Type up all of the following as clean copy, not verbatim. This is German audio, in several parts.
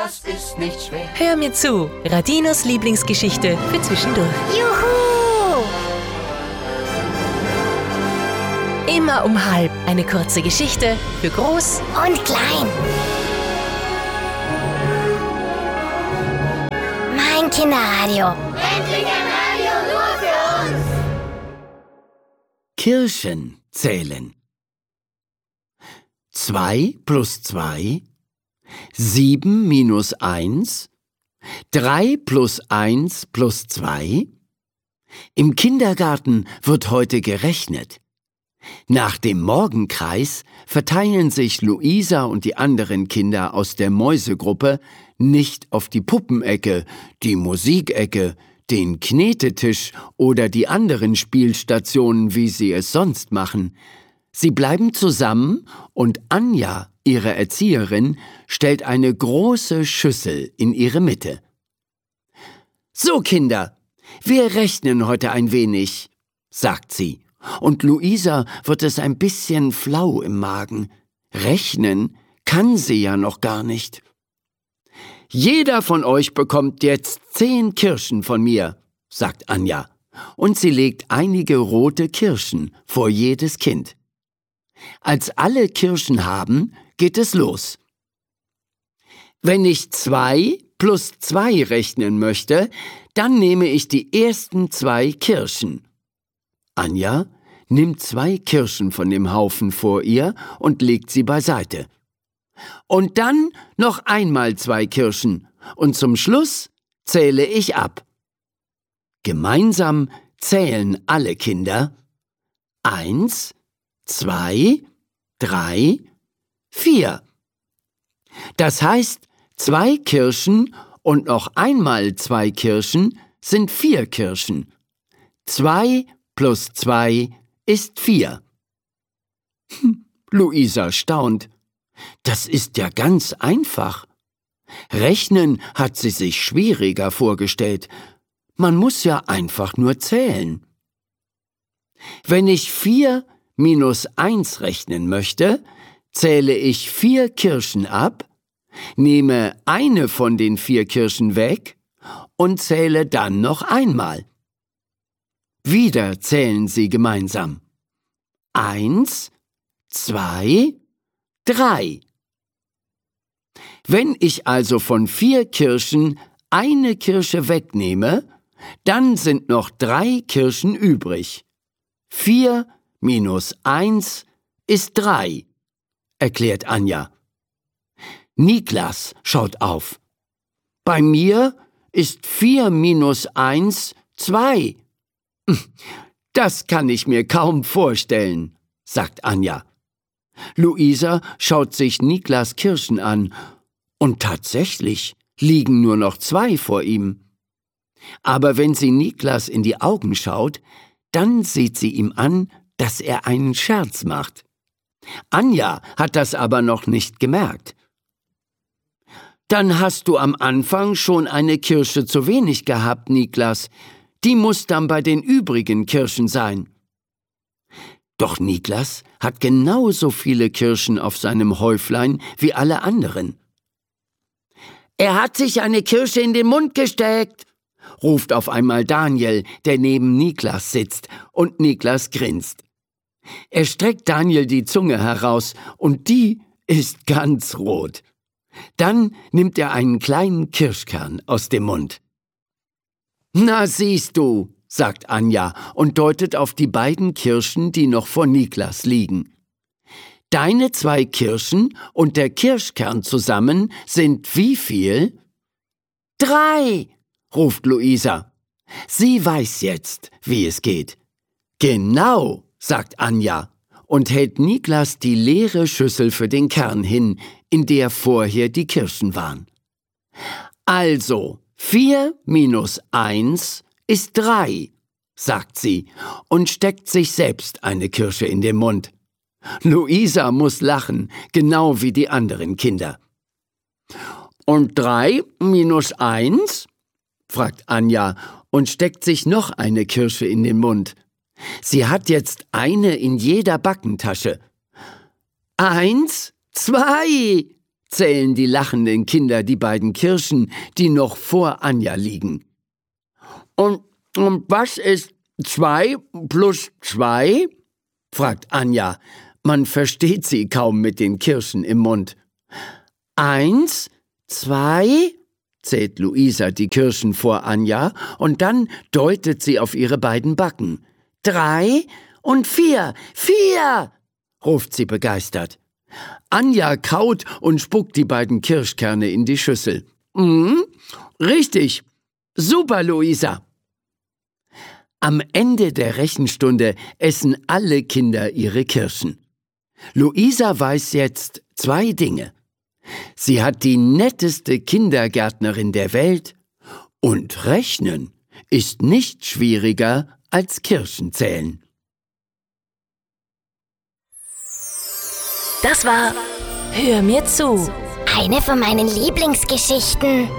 das ist nicht schwer. Hör mir zu, Radinos Lieblingsgeschichte für zwischendurch. Juhu! Immer um 12:30 eine kurze Geschichte für groß Und klein. Mein Kinderradio. Endlich ein Radio nur für uns! Kirschen zählen. 2 plus 2, 7 minus 1, 3 plus 1 plus 2. Im Kindergarten wird heute gerechnet. Nach dem Morgenkreis verteilen sich Luisa und die anderen Kinder aus der Mäusegruppe nicht auf die Puppenecke, die Musikecke, den Knetetisch oder die anderen Spielstationen, wie sie es sonst machen. Sie bleiben zusammen und Anja, ihre Erzieherin, stellt eine große Schüssel in ihre Mitte. »So, Kinder, wir rechnen heute ein wenig«, sagt sie. Und Luisa wird es ein bisschen flau im Magen. Rechnen kann sie ja noch gar nicht. »Jeder von euch bekommt jetzt 10 Kirschen von mir«, sagt Anja. Und sie legt einige rote Kirschen vor jedes Kind. Als alle Kirschen haben, geht es los. Wenn ich 2 plus 2 rechnen möchte, dann nehme ich die ersten 2 Kirschen. Anja nimmt 2 Kirschen von dem Haufen vor ihr und legt sie beiseite. Und dann noch einmal 2 Kirschen und zum Schluss zähle ich ab. Gemeinsam zählen alle Kinder. 1, 2, 3, 4. Das heißt, 2 Kirschen und noch einmal 2 Kirschen sind 4 Kirschen. 2 plus 2 ist 4. Luisa staunt. Das ist ja ganz einfach. Rechnen hat sie sich schwieriger vorgestellt. Man muss ja einfach nur zählen. Wenn ich 4 minus 1 rechnen möchte, zähle ich 4 Kirschen ab, nehme eine von den 4 Kirschen weg und zähle dann noch einmal. Wieder zählen sie gemeinsam. 1, 2, 3. Wenn ich also von 4 Kirschen eine Kirsche wegnehme, dann sind noch 3 Kirschen übrig. 4 minus 1 ist 3, erklärt Anja. Niklas schaut auf. Bei mir ist 4 minus 1 2. Das kann ich mir kaum vorstellen, sagt Anja. Luisa schaut sich Niklas Kirschen an und tatsächlich liegen nur noch 2 vor ihm. Aber wenn sie Niklas in die Augen schaut, dann sieht sie ihm an, dass er einen Scherz macht. Anja hat das aber noch nicht gemerkt. Dann hast du am Anfang schon eine Kirsche zu wenig gehabt, Niklas. Die muss dann bei den übrigen Kirschen sein. Doch Niklas hat genauso viele Kirschen auf seinem Häuflein wie alle anderen. Er hat sich eine Kirsche in den Mund gesteckt, ruft auf einmal Daniel, der neben Niklas sitzt, und Niklas grinst. Er streckt Daniel die Zunge heraus, und die ist ganz rot. Dann nimmt er einen kleinen Kirschkern aus dem Mund. »Na, siehst du«, sagt Anja und deutet auf die beiden Kirschen, die noch vor Niklas liegen. »Deine 2 Kirschen und der Kirschkern zusammen sind wie viel?« »3«, ruft Luisa. Sie weiß jetzt, wie es geht. »Genau«, sagt Anja und hält Niklas die leere Schüssel für den Kern hin, in der vorher die Kirschen waren. »Also, 4 minus 1 ist 3«, sagt sie und steckt sich selbst eine Kirsche in den Mund. Luisa muss lachen, genau wie die anderen Kinder. »Und 3 minus 1?« fragt Anja und steckt sich noch eine Kirsche in den Mund. Sie hat jetzt eine in jeder Backentasche. »1, 2«, zählen die lachenden Kinder die beiden Kirschen, die noch vor Anja liegen. Und was ist 2 plus 2? Fragt Anja. Man versteht sie kaum mit den Kirschen im Mund. 1, 2, zählt Luisa die Kirschen vor Anja und dann deutet sie auf ihre beiden Backen. 3 und 4, 4, ruft sie begeistert. Anja kaut und spuckt die beiden Kirschkerne in die Schüssel. Richtig. Super, Luisa. Am Ende der Rechenstunde essen alle Kinder ihre Kirschen. Luisa weiß jetzt 2 Dinge. Sie hat die netteste Kindergärtnerin der Welt und Rechnen ist nicht schwieriger als Kirschen zählen. Das war Hör mir zu. Eine von meinen Lieblingsgeschichten.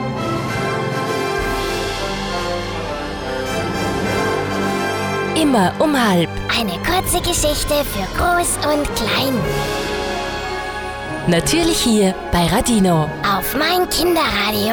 Immer um halb. Eine kurze Geschichte für Groß und Klein. Natürlich hier bei Radino. Auf mein Kinderradio.